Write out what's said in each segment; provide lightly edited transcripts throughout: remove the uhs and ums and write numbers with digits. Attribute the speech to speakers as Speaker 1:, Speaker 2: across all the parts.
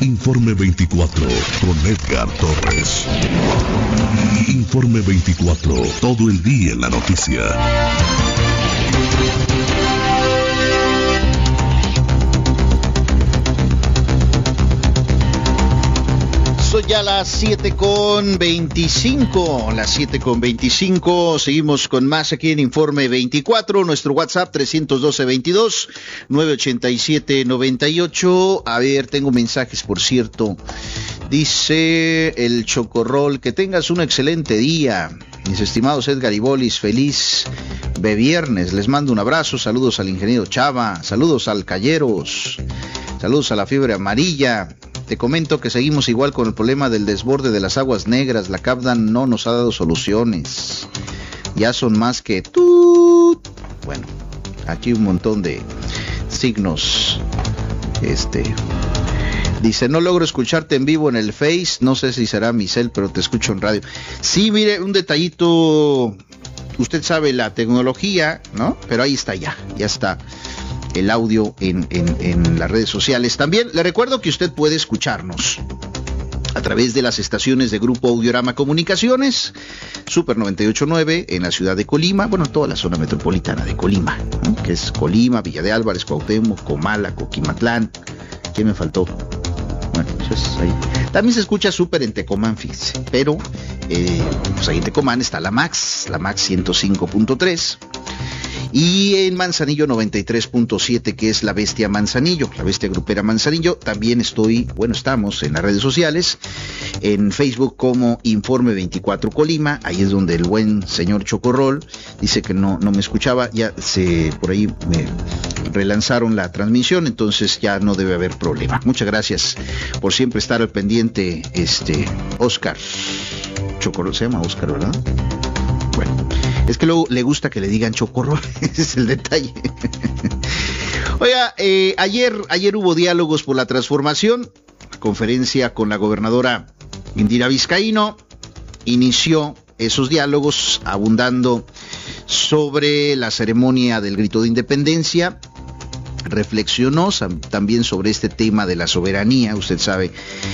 Speaker 1: Informe 24 con Edgar Torres. Informe 24, todo el día en la noticia.
Speaker 2: Son ya las 7:25, las 7:25. Seguimos con más aquí en Informe 24. Nuestro WhatsApp 312-22-987-98. A ver, tengo mensajes, por cierto. Dice el Chocorrol, que tengas un excelente día. Mis estimados Edgar y Bolis, feliz viernes. Les mando un abrazo. Saludos al ingeniero Chava. Saludos al Calleros. Saludos a la fiebre amarilla. Te comento que seguimos igual con el problema del desborde de las aguas negras. La CAPDAN no nos ha dado soluciones. Ya son más que... Bueno, aquí un montón de signos. Dice, no logro escucharte en vivo en el Face. No sé si será mi cel, pero te escucho en radio. Sí, mire, un detallito. Usted sabe la tecnología, ¿no? Pero ahí está ya está el audio en las redes sociales. También le recuerdo que usted puede escucharnos a través de las estaciones de Grupo Audiorama Comunicaciones, Super 98.9 en la ciudad de Colima, bueno, toda la zona metropolitana de Colima, ¿no? Que es Colima, Villa de Álvarez, Cuauhtémoc, Comala, Coquimatlán. ¿Qué me faltó? Bueno, pues ahí. También se escucha Super en Tecomán, fíjese, pero pues ahí en Tecomán está la Max 105.3. Y en Manzanillo 93.7, que es la Bestia Manzanillo, la Bestia Grupera Manzanillo. También estamos en las redes sociales, en Facebook como Informe 24 Colima. Ahí es donde el buen señor Chocorrol dice que no me escuchaba. Por ahí me relanzaron la transmisión, entonces ya no debe haber problema. Muchas gracias por siempre estar al pendiente, Oscar Chocorrol, se llama Oscar, ¿verdad? Bueno, es que luego le gusta que le digan Chocorrol, ese es el detalle. Oiga, ayer hubo diálogos por la transformación, conferencia con la gobernadora Indira Vizcaíno, inició esos diálogos abundando sobre la ceremonia del grito de independencia, reflexionó también sobre este tema de la soberanía. Usted sabe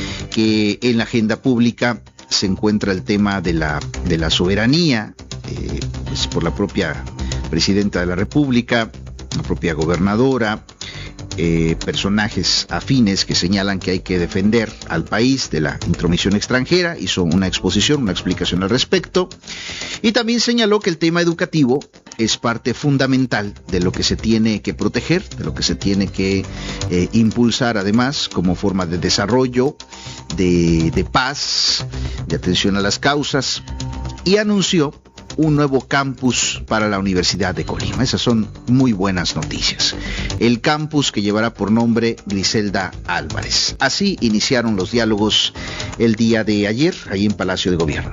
Speaker 2: que en la agenda pública se encuentra el tema de la soberanía, pues por la propia presidenta de la República, la propia gobernadora, personajes afines que señalan que hay que defender al país de la intromisión extranjera. Hizo una exposición, una explicación al respecto, y también señaló que el tema educativo es parte fundamental de lo que se tiene que proteger, de lo que se tiene que impulsar además como forma de desarrollo, de paz, de atención a las causas, y anunció un nuevo campus para la Universidad de Colima. Esas son muy buenas noticias. El campus que llevará por nombre Griselda Álvarez. Así iniciaron los diálogos el día de ayer, ahí en Palacio de Gobierno.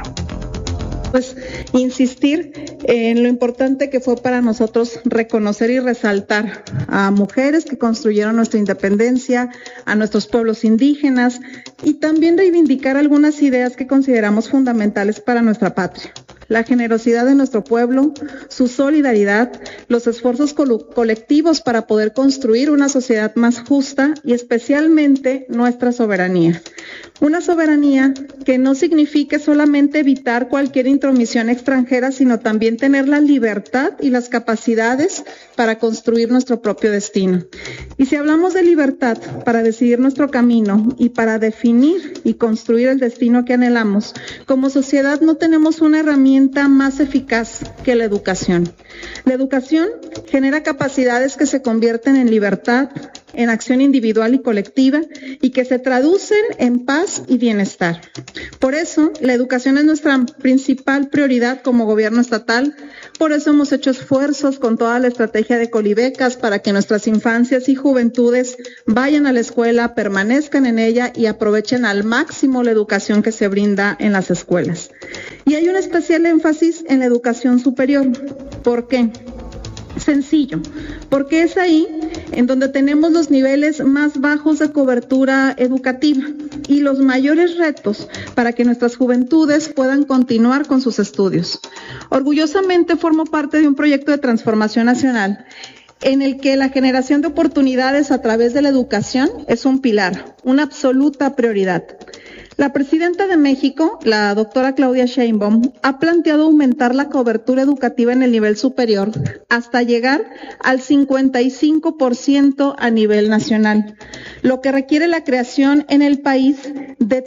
Speaker 3: Pues insistir en lo importante que fue para nosotros reconocer y resaltar a mujeres que construyeron nuestra independencia, a nuestros pueblos indígenas, y también reivindicar algunas ideas que consideramos fundamentales para nuestra patria. La generosidad de nuestro pueblo, su solidaridad, los esfuerzos colectivos para poder construir una sociedad más justa y especialmente nuestra soberanía. Una soberanía que no signifique solamente evitar cualquier intromisión extranjera, sino también tener la libertad y las capacidades para construir nuestro propio destino. Y si hablamos de libertad para decidir nuestro camino y para definir y construir el destino que anhelamos, como sociedad no tenemos una herramienta más eficaz que la educación. La educación genera capacidades que se convierten en libertad, en acción individual y colectiva, y que se traducen en paz y bienestar. Por eso, la educación es nuestra principal prioridad como gobierno estatal. Por eso hemos hecho esfuerzos con toda la estrategia de Colibecas para que nuestras infancias y juventudes vayan a la escuela, permanezcan en ella y aprovechen al máximo la educación que se brinda en las escuelas. Y hay un especial énfasis en la educación superior. ¿Por qué? Sencillo, porque es ahí en donde tenemos los niveles más bajos de cobertura educativa y los mayores retos para que nuestras juventudes puedan continuar con sus estudios. Orgullosamente formo parte de un proyecto de transformación nacional en el que la generación de oportunidades a través de la educación es un pilar, una absoluta prioridad. La presidenta de México, la doctora Claudia Sheinbaum, ha planteado aumentar la cobertura educativa en el nivel superior hasta llegar al 55% a nivel nacional, lo que requiere la creación en el país de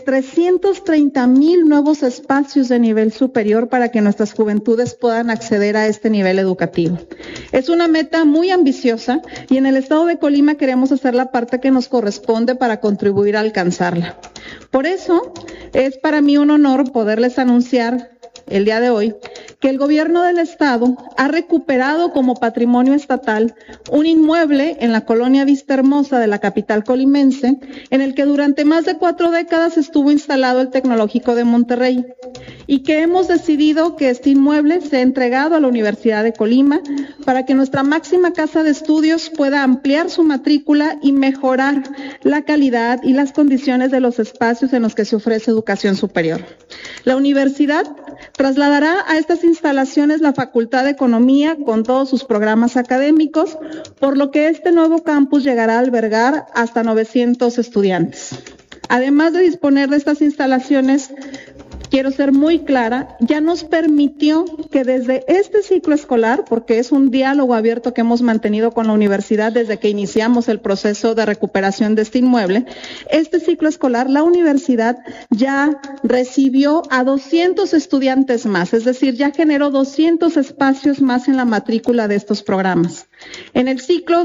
Speaker 3: 330,000 nuevos espacios de nivel superior para que nuestras juventudes puedan acceder a este nivel educativo. Es una meta muy ambiciosa y en el estado de Colima queremos hacer la parte que nos corresponde para contribuir a alcanzarla. Por eso, es para mí un honor poderles anunciar el día de hoy que el gobierno del estado ha recuperado como patrimonio estatal un inmueble en la colonia Vista Hermosa de la capital colimense, en el que durante más de 4 décadas estuvo instalado el Tecnológico de Monterrey, y que hemos decidido que este inmueble sea entregado a la Universidad de Colima para que nuestra máxima casa de estudios pueda ampliar su matrícula y mejorar la calidad y las condiciones de los espacios en los que se ofrece educación superior. La universidad trasladará a estas instalaciones la Facultad de Economía con todos sus programas académicos, por lo que este nuevo campus llegará a albergar hasta 900 estudiantes. Además de disponer de estas instalaciones, quiero ser muy clara, ya nos permitió que desde este ciclo escolar, porque es un diálogo abierto que hemos mantenido con la universidad desde que iniciamos el proceso de recuperación de este inmueble, este ciclo escolar, la universidad ya recibió a 200 estudiantes más, es decir, ya generó 200 espacios más en la matrícula de estos programas. En el ciclo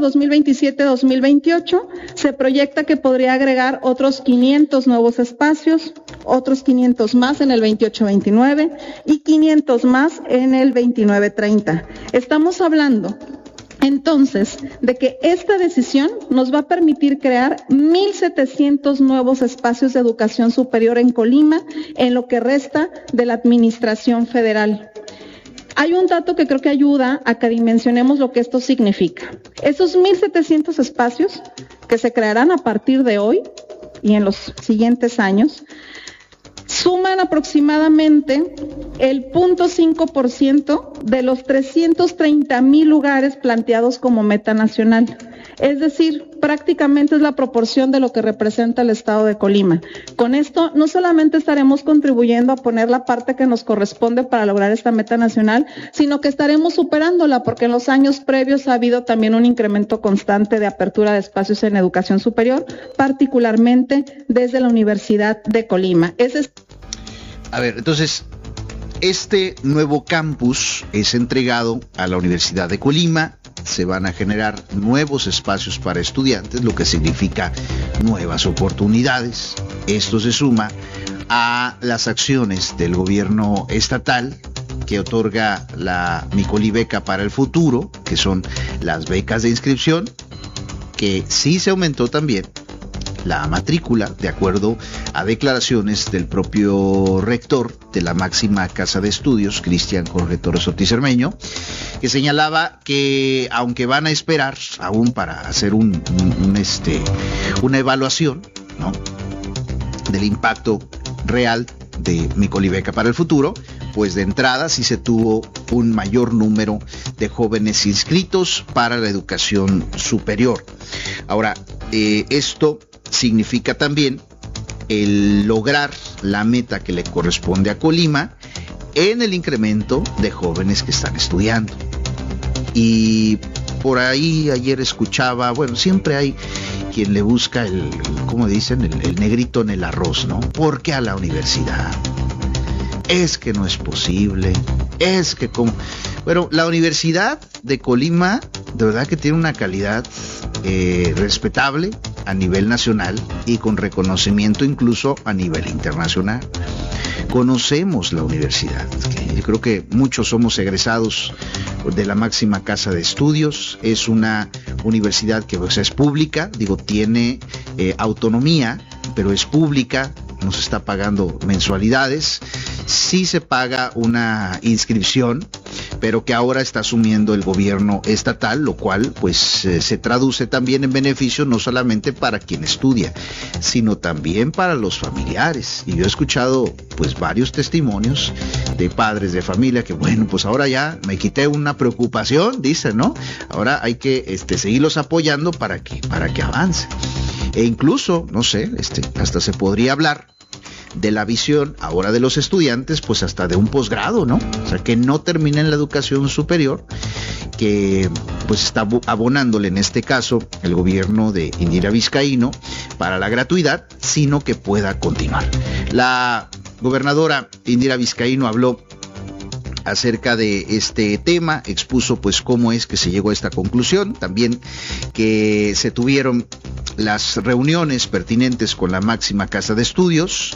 Speaker 3: 2027-2028 se proyecta que podría agregar otros 500 nuevos espacios, otros 500 más en el 28-29 y 500 más en el 29-30. Estamos hablando entonces de que esta decisión nos va a permitir crear 1,700 nuevos espacios de educación superior en Colima en lo que resta de la administración federal. Hay un dato que creo que ayuda a que dimensionemos lo que esto significa. Esos 1,700 espacios que se crearán a partir de hoy y en los siguientes años suman aproximadamente el 0.5% de los 330,000 lugares planteados como meta nacional. Es decir, prácticamente es la proporción de lo que representa el estado de Colima. Con esto no solamente estaremos contribuyendo a poner la parte que nos corresponde para lograr esta meta nacional, sino que estaremos superándola, porque en los años previos ha habido también un incremento constante de apertura de espacios en educación superior, particularmente desde la Universidad de Colima.
Speaker 2: A ver, entonces, este nuevo campus es entregado a la Universidad de Colima. Se van a generar nuevos espacios para estudiantes, lo que significa nuevas oportunidades. Esto se suma a las acciones del gobierno estatal que otorga la Micolibeca para el futuro, que son las becas de inscripción, que sí se aumentó también la matrícula, de acuerdo a declaraciones del propio rector de la máxima casa de estudios, Cristian Jorge Torres Ortiz Cermeño, que señalaba que aunque van a esperar aún para hacer una evaluación, ¿no?, del impacto real de Micolibeca para el futuro, pues de entrada sí se tuvo un mayor número de jóvenes inscritos para la educación superior. Ahora, esto significa también el lograr la meta que le corresponde a Colima en el incremento de jóvenes que están estudiando. Y por ahí ayer escuchaba, bueno, siempre hay quien le busca como dicen, el negrito en el arroz, ¿no? ¿Por qué a la universidad? Es que no es posible, es que como... Bueno, la Universidad de Colima de verdad que tiene una calidad respetable a nivel nacional y con reconocimiento incluso a nivel internacional. Conocemos la universidad. Yo creo que muchos somos egresados de la máxima casa de estudios. Es una universidad que es pública, tiene autonomía, pero es pública, no se está pagando mensualidades. Sí se paga una inscripción, pero que ahora está asumiendo el gobierno estatal, lo cual pues se traduce también en beneficio no solamente para quien estudia, sino también para los familiares. Y yo he escuchado pues varios testimonios de padres de familia que bueno, pues ahora ya me quité una preocupación, dicen, ¿no? Ahora hay que seguirlos apoyando para que avance. E incluso, no sé, hasta se podría hablar de la visión ahora de los estudiantes, pues hasta de un posgrado, ¿no? O sea, que no terminen la educación superior, que pues está abonándole en este caso el gobierno de Indira Vizcaíno para la gratuidad, sino que pueda continuar. La gobernadora Indira Vizcaíno habló acerca de este tema, expuso pues cómo es que se llegó a esta conclusión, también que se tuvieron las reuniones pertinentes con la máxima casa de estudios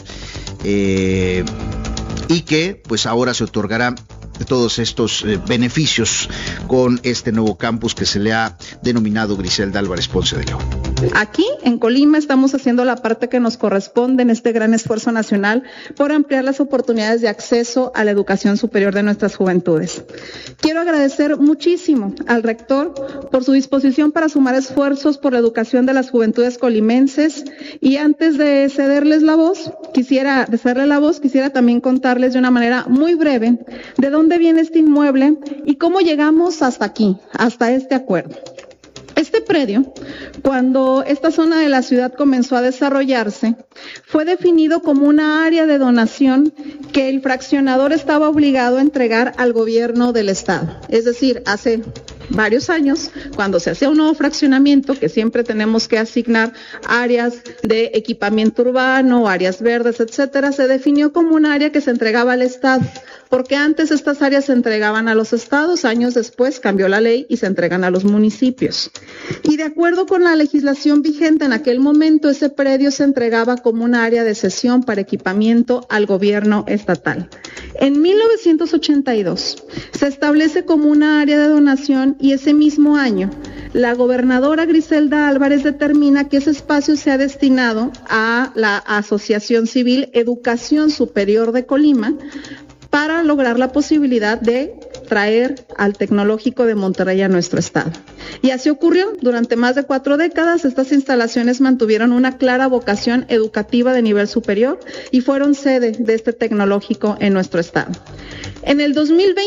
Speaker 2: y que pues ahora se otorgarán todos estos beneficios con este nuevo campus que se le ha denominado Griselda Álvarez Ponce de León.
Speaker 3: Aquí en Colima estamos haciendo la parte que nos corresponde en este gran esfuerzo nacional por ampliar las oportunidades de acceso a la educación superior de nuestras juventudes. Quiero agradecer muchísimo al rector por su disposición para sumar esfuerzos por la educación de las juventudes colimenses, y antes de cederle la voz, quisiera también contarles de una manera muy breve de dónde viene este inmueble y cómo llegamos hasta aquí, hasta este acuerdo. Este predio, cuando esta zona de la ciudad comenzó a desarrollarse, fue definido como una área de donación que el fraccionador estaba obligado a entregar al gobierno del estado. Es decir, hace varios años, cuando se hacía un nuevo fraccionamiento, que siempre tenemos que asignar áreas de equipamiento urbano, áreas verdes, etcétera, se definió como un área que se entregaba al estado, porque antes estas áreas se entregaban a los estados, años después cambió la ley y se entregan a los municipios. Y de acuerdo con la legislación vigente en aquel momento, ese predio se entregaba como un área de cesión para equipamiento al gobierno estatal. En 1982 se establece como una área de donación, y ese mismo año la gobernadora Griselda Álvarez determina que ese espacio sea destinado a la Asociación Civil Educación Superior de Colima para lograr la posibilidad de traer al Tecnológico de Monterrey a nuestro estado. Y así ocurrió. Durante más de 4 décadas, estas instalaciones mantuvieron una clara vocación educativa de nivel superior y fueron sede de este tecnológico en nuestro estado. En el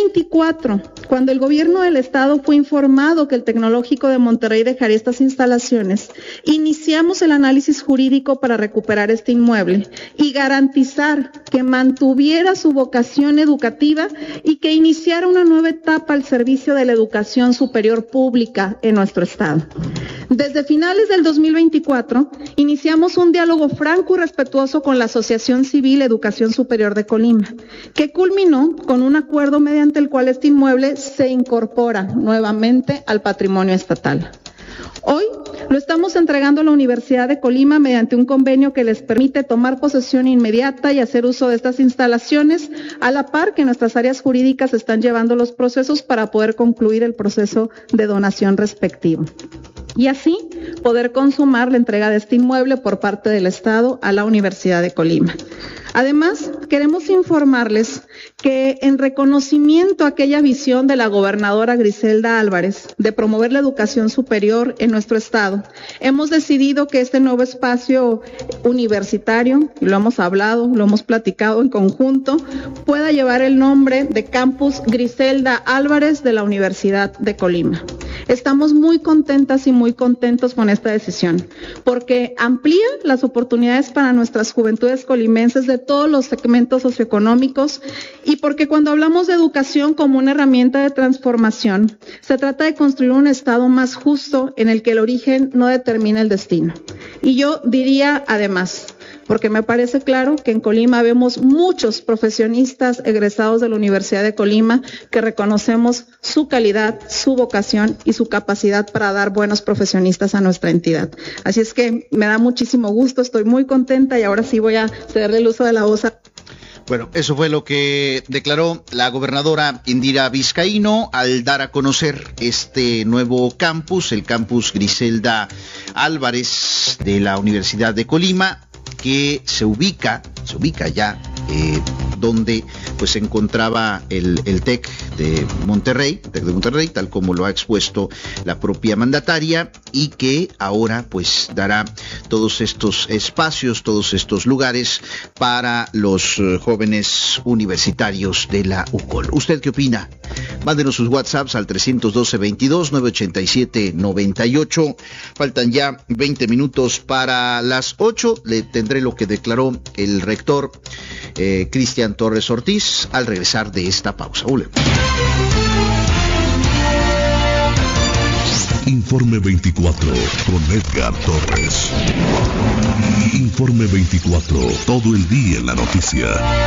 Speaker 3: 2024, cuando el gobierno del estado fue informado que el Tecnológico de Monterrey dejaría estas instalaciones, iniciamos el análisis jurídico para recuperar este inmueble y garantizar que mantuviera su vocación educativa y que iniciara una nueva etapa al servicio de la educación superior pública en nuestro estado. Desde finales del 2024, iniciamos un diálogo franco y respetuoso con la Asociación Civil Educación Superior de Colima, que culminó con un acuerdo mediante el cual este inmueble se incorpora nuevamente al patrimonio estatal. Hoy lo estamos entregando a la Universidad de Colima mediante un convenio que les permite tomar posesión inmediata y hacer uso de estas instalaciones, a la par que nuestras áreas jurídicas están llevando los procesos para poder concluir el proceso de donación respectivo. Y así poder consumar la entrega de este inmueble por parte del Estado a la Universidad de Colima. Además, queremos informarles que en reconocimiento a aquella visión de la gobernadora Griselda Álvarez de promover la educación superior en nuestro estado, hemos decidido que este nuevo espacio universitario, y lo hemos hablado, lo hemos platicado en conjunto, pueda llevar el nombre de Campus Griselda Álvarez de la Universidad de Colima. Estamos muy contentas y muy contentos con esta decisión, porque amplía las oportunidades para nuestras juventudes colimenses de todos los segmentos socioeconómicos, y porque cuando hablamos de educación como una herramienta de transformación, se trata de construir un estado más justo en el que el origen no determina el destino. Y yo diría además, porque me parece claro que en Colima vemos muchos profesionistas egresados de la Universidad de Colima que reconocemos su calidad, su vocación y su capacidad para dar buenos profesionistas a nuestra entidad. Así es que me da muchísimo gusto, estoy muy contenta y ahora sí voy a cederle el uso de la voz a...
Speaker 2: Bueno, eso fue lo que declaró la gobernadora Indira Vizcaíno al dar a conocer este nuevo campus, el campus Griselda Álvarez de la Universidad de Colima, que se ubica ya donde pues se encontraba el TEC de Monterrey, tal como lo ha expuesto la propia mandataria, y que ahora pues dará todos estos espacios, todos estos lugares para los jóvenes universitarios de la UCOL. ¿Usted qué opina? Mándenos sus WhatsApps al 312-22-987-98. Faltan ya 20 minutos para las 8. Le tendré lo que declaró el rector Cristian Torres Ortiz al regresar de esta pausa.
Speaker 1: Informe 24 con Edgar Torres. Informe 24, todo el día en la noticia.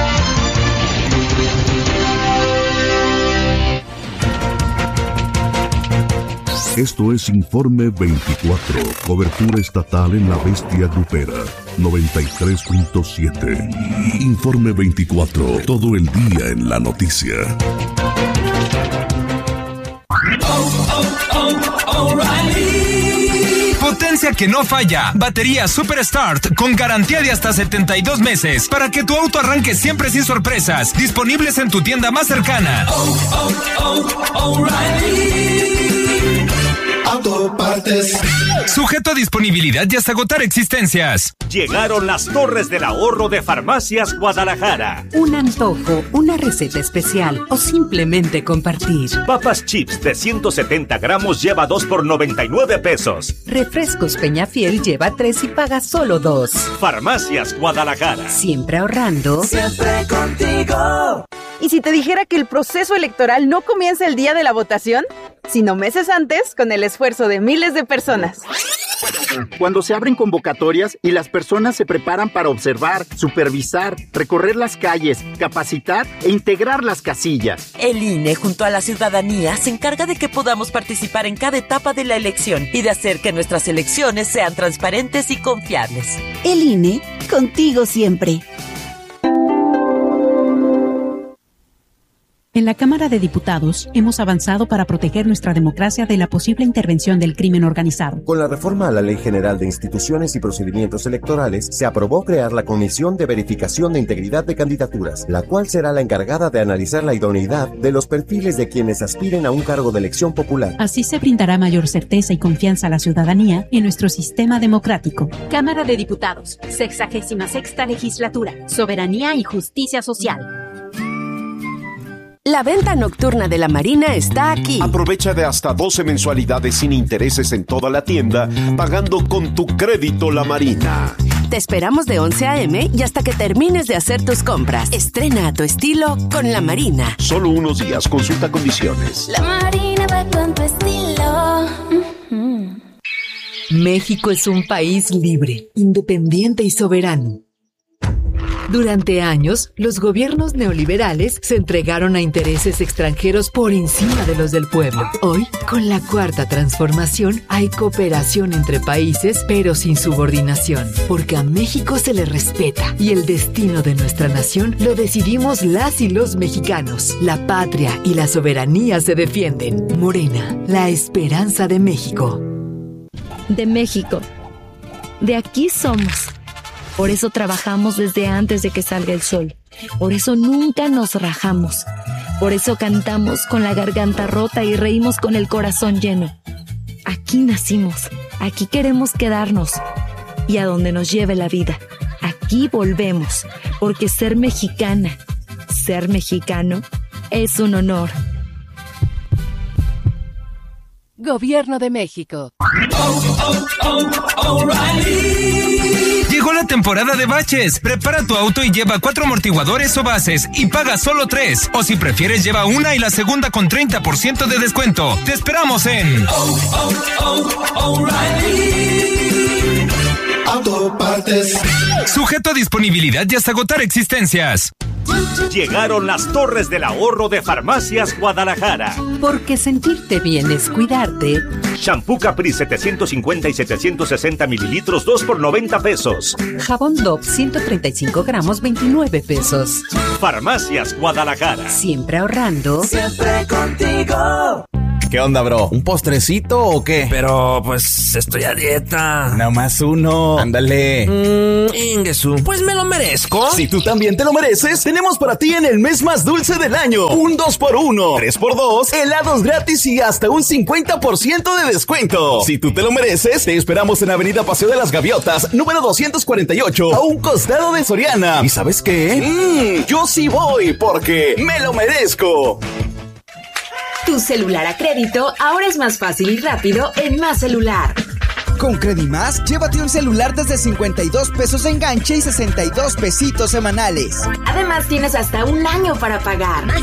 Speaker 1: Esto es Informe 24, cobertura estatal en la bestia grupera, 93.7. Informe 24, todo el día en la noticia.
Speaker 4: Potencia que no falla. Batería Super Start con garantía de hasta 72 meses para que tu auto arranque siempre sin sorpresas. Disponibles en tu tienda más cercana.
Speaker 5: Autopartes.
Speaker 4: Sujeto a disponibilidad y hasta agotar existencias.
Speaker 6: Llegaron las torres del ahorro de Farmacias Guadalajara.
Speaker 7: Un antojo, una receta especial o simplemente compartir.
Speaker 6: Papas chips de 170 gramos lleva 2 por 99 pesos.
Speaker 7: Refrescos Peñafiel lleva 3 y paga solo 2.
Speaker 6: Farmacias Guadalajara.
Speaker 7: Siempre ahorrando.
Speaker 5: Siempre contigo.
Speaker 8: ¿Y si te dijera que el proceso electoral no comienza el día de la votación, sino meses antes, con el esfuerzo de miles de personas?
Speaker 9: Cuando se abren convocatorias y las personas se preparan para observar, supervisar, recorrer las calles, capacitar e integrar las casillas.
Speaker 10: El INE, junto a la ciudadanía, se encarga de que podamos participar en cada etapa de la elección y de hacer que nuestras elecciones sean transparentes y confiables.
Speaker 11: El INE, contigo siempre.
Speaker 12: En la Cámara de Diputados hemos avanzado para proteger nuestra democracia de la posible intervención del crimen organizado.
Speaker 13: Con la reforma a la Ley General de Instituciones y Procedimientos Electorales, se aprobó crear la Comisión de Verificación de Integridad de Candidaturas, la cual será la encargada de analizar la idoneidad de los perfiles de quienes aspiren a un cargo de elección popular.
Speaker 12: Así se brindará mayor certeza y confianza a la ciudadanía en nuestro sistema democrático.
Speaker 14: Cámara de Diputados, 66ª Legislatura, Soberanía y Justicia Social.
Speaker 15: La venta nocturna de la Marina está aquí.
Speaker 16: Aprovecha de hasta 12 mensualidades sin intereses en toda la tienda, pagando con tu crédito La Marina.
Speaker 15: Te esperamos de 11 a.m. y hasta que termines de hacer tus compras. Estrena a tu estilo con La Marina.
Speaker 16: Solo unos días, consulta condiciones.
Speaker 17: La Marina va con tu estilo.
Speaker 18: México es un país libre, independiente y soberano. Durante años, los gobiernos neoliberales se entregaron a intereses extranjeros por encima de los del pueblo. Hoy, con la Cuarta Transformación, hay cooperación entre países, pero sin subordinación, porque a México se le respeta y el destino de nuestra nación lo decidimos las y los mexicanos. La patria y la soberanía se defienden. Morena, la esperanza de México.
Speaker 19: De México. De aquí somos. Por eso trabajamos desde antes de que salga el sol. Por eso nunca nos rajamos. Por eso cantamos con la garganta rota y reímos con el corazón lleno. Aquí nacimos. Aquí queremos quedarnos. Y a donde nos lleve la vida. Aquí volvemos. Porque ser mexicana, ser mexicano, es un honor.
Speaker 20: Gobierno de México.
Speaker 4: Llegó la temporada de baches. Prepara tu auto y lleva 4 amortiguadores o bases y paga solo 3. O si prefieres, lleva una y la segunda con 30% de descuento. Te esperamos en
Speaker 5: Autopartes.
Speaker 4: Sujeto a disponibilidad y hasta agotar existencias.
Speaker 6: Llegaron las torres del ahorro de Farmacias Guadalajara.
Speaker 7: Porque sentirte bien es cuidarte.
Speaker 6: Shampoo Capri 750 y 760 mililitros, 2 por 90 pesos.
Speaker 7: Jabón Dove 135 gramos, 29 pesos.
Speaker 6: Farmacias Guadalajara.
Speaker 7: Siempre ahorrando.
Speaker 5: Siempre contigo.
Speaker 21: ¿Qué onda, bro? ¿Un postrecito o qué?
Speaker 22: Pero, pues, estoy a dieta.
Speaker 21: Nada más uno. Ándale.
Speaker 22: Ingesu, pues me lo merezco.
Speaker 23: Si tú también te lo mereces, tenemos para ti en el mes más dulce del año un 2x1, 3x2, helados gratis y hasta un 50% de descuento. Si tú te lo mereces, te esperamos en Avenida Paseo de las Gaviotas, número 248, a un costado de Soriana. ¿Y sabes qué? Yo sí voy porque me lo merezco.
Speaker 24: Tu celular a crédito ahora es más fácil y rápido en Más Celular.
Speaker 25: Con Credimás, llévate un celular desde 52 pesos de enganche y 62 pesitos semanales.
Speaker 24: Además, tienes hasta un año para pagar.